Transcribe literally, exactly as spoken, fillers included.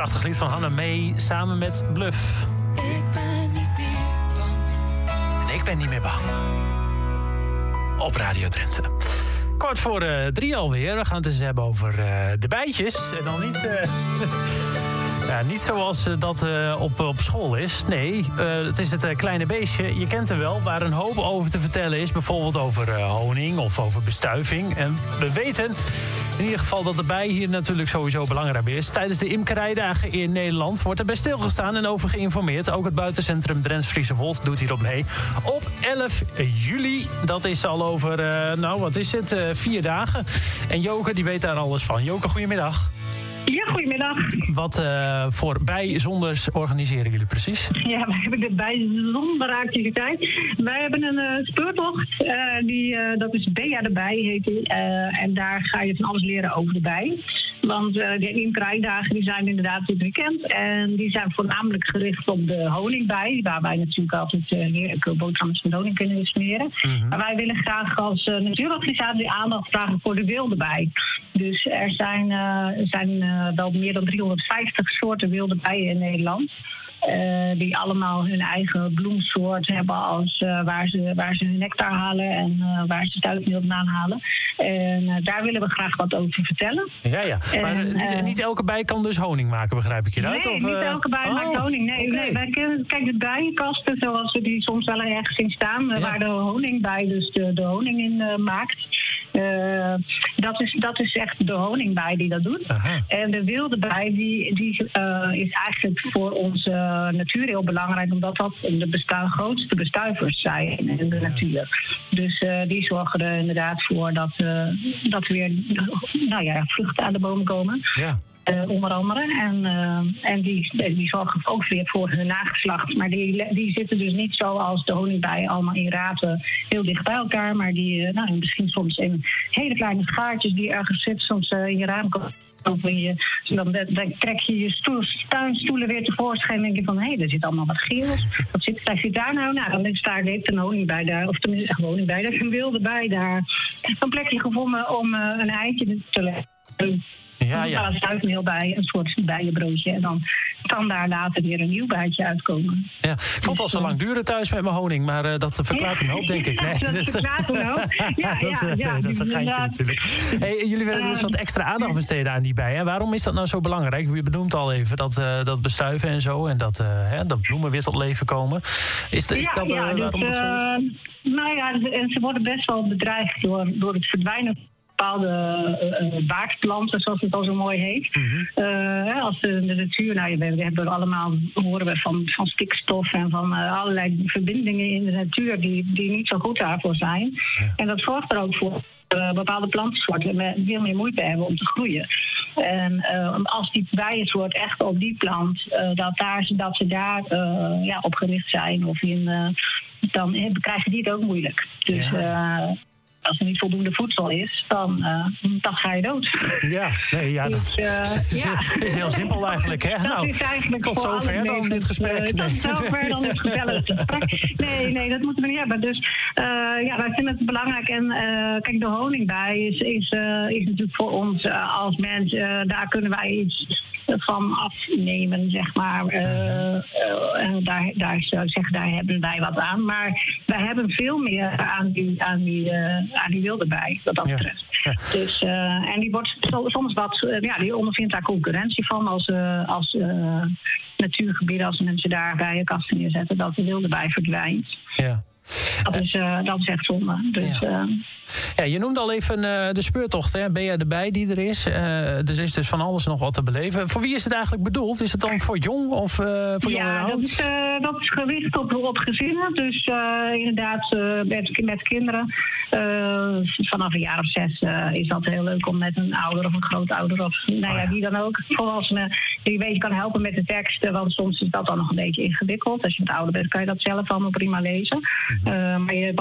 Prachtig lied van Hannah May samen met Bluff. Ik ben niet meer bang. En ik ben niet meer bang. Op Radio Drenthe. Kwart voor uh, drie alweer. We gaan het eens hebben over uh, de bijtjes. En dan niet... Uh, ja, niet zoals uh, dat uh, op, op school is. Nee, uh, het is het uh, kleine beestje. Je kent hem wel, waar een hoop over te vertellen is. Bijvoorbeeld over uh, honing of over bestuiving. En we weten in ieder geval dat de bij hier natuurlijk sowieso belangrijk is. Tijdens de imkerijdagen in Nederland wordt er bij stilgestaan en over geïnformeerd. Ook het buitencentrum Drents Friese Wold doet hierop mee. Op elf juli, dat is al over, uh, nou wat is het, uh, vier dagen. En Joke, die weet daar alles van. Joke, goedemiddag. Ja, goedemiddag. Wat uh, voor bijzonders organiseren jullie precies? Ja, wij hebben de bijzondere activiteit. Wij hebben een uh, speurtocht. Uh, die, uh, dat is Bea de Bij, heet die. Uh, en daar ga je van alles leren over de bij. Want uh, de imkerijdagen die zijn inderdaad dit weekend. En die zijn voornamelijk gericht op de honingbij. Waar wij natuurlijk altijd uh, heerlijke boterhammen met honing kunnen smeren. Mm-hmm. Maar wij willen graag als uh, natuurorganisatie aandacht vragen voor de wilde bij. Dus er zijn, uh, er zijn uh, wel meer dan driehonderdvijftig soorten wilde bijen in Nederland. Uh, die allemaal hun eigen bloemsoort hebben als uh, waar, ze, waar ze hun nectar halen en uh, waar ze stuifmeel vandaan halen. En uh, daar willen we graag wat over vertellen. Ja, ja. Maar en, niet, uh, niet elke bij kan dus honing maken, begrijp ik hieruit? Nee, of, niet uh... elke bij oh, maakt honing. Nee, okay. nee, wij kennen, kijk, de bijenkasten zoals we die soms wel ergens in staan, ja. Waar de honingbij dus de, de honing in uh, maakt. Uh, dat, is, dat is echt de honingbij die dat doet. Aha. En de wilde bij die, die uh, is eigenlijk voor onze uh, natuur heel belangrijk, omdat dat de bestu- grootste bestuivers zijn in de natuur. Dus uh, die zorgen er inderdaad voor dat, uh, dat weer nou ja, vruchten aan de boom komen. Ja. Uh, onder andere. En, uh, en die, die zorgen ook weer voor hun nageslacht. Maar die, die zitten dus niet zoals de honingbijen allemaal in raten heel dicht bij elkaar. Maar die uh, nou, misschien soms in hele kleine schaartjes die ergens zitten. Soms uh, in je raam komen. Je, dan, dan trek je je stoel, tuinstoelen weer tevoorschijn en denk je van hé, hey, er zit allemaal wat geels. Wat zit, wat zit daar nou? Nou, dan is daar heeft een honingbij daar, of tenminste een honingbij, daar is een wilde bij daar. Een plekje gevonden om uh, een eitje te leggen. Ja, ja. Er stuifmeel bij, een soort bijenbroodje. En dan kan daar later weer een nieuw bijtje uitkomen. Ja, ik vond het al zo lang duren thuis met mijn honing, maar uh, dat verklaart een hoop, denk ik. Nee, ja, dat verklaart een hoop. Ja, dat is, uh, ja, ja, dat is een geintje natuurlijk. Hey, jullie willen dus wat extra aandacht besteden aan die bijen. Waarom is dat nou zo belangrijk? Je benoemt al even dat, uh, dat bestuiven en zo en dat, uh, hè, dat bloemen weer tot leven komen. Is, is ja, dat uh, ja, waarom dus, dat zo is? Uh, nou ja, en ze worden best wel bedreigd door, door het verdwijnen bepaalde uh, uh, waardplanten, zoals het al zo mooi heet. Mm-hmm. Uh, als de, de natuur, nou, we hebben allemaal, horen we van, van stikstof en van uh, allerlei verbindingen in de natuur die, die niet zo goed daarvoor zijn. Ja. En dat zorgt er ook voor uh, bepaalde plantensoorten veel meer moeite hebben om te groeien. En uh, als die bijensoort echt op die plant, uh, dat, daar, dat ze daar uh, ja, op gericht zijn, of in, uh, dan uh, krijgen die het ook moeilijk. Dus ja. uh, als er niet voldoende voedsel is, dan, uh, dan ga je dood. Ja, nee, ja, dus, dat uh, is, ja. is heel simpel eigenlijk. Hè? Dat nou, is eigenlijk tot zover dan dit gesprek. Uh, nee. Tot zover dan dit gezellig gesprek. Nee, nee, dat moeten we niet hebben. Dus uh, ja, wij vinden het belangrijk. En uh, kijk, de honingbij is, is, uh, is natuurlijk voor ons uh, als mens, uh, daar kunnen wij iets van afnemen, zeg maar. Uh, uh, daar, daar, zeg, daar hebben wij wat aan. Maar wij hebben veel meer aan die, aan die, uh, aan die wilde bij, wat dat betreft. Ja. Ja. Dus, uh, en die wordt soms wat, uh, ja, die ondervindt daar concurrentie van als, uh, als uh, natuurgebieden, als mensen daar bijenkasten neerzetten, dat de wilde bij verdwijnt. Ja. Dat is, uh, dat is echt zonde. Dus, ja. Uh, ja, je noemde al even uh, de speurtocht, hè? Ben je erbij die er is? Uh, er is dus van alles nog wat te beleven. Voor wie is het eigenlijk bedoeld? Is het dan voor jong of uh, voor jong en oud? Ja, dat is, uh, dat is gericht op, op gezinnen. Dus uh, inderdaad uh, met, met kinderen. Uh, vanaf een jaar of zes uh, is dat heel leuk om met een ouder of een grootouder of nou ja, oh ja. die dan ook volwassenen die een beetje kan helpen met de teksten. Want soms is dat dan nog een beetje ingewikkeld. Als je wat ouder bent, kan je dat zelf allemaal prima lezen. Uh, maar je